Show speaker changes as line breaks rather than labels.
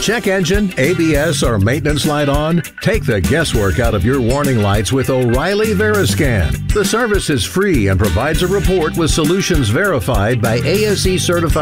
check engine, ABS, or maintenance light on? Take the guesswork out of your warning lights with O'Reilly Veriscan. The service is free and provides a report with solutions verified by ASE certified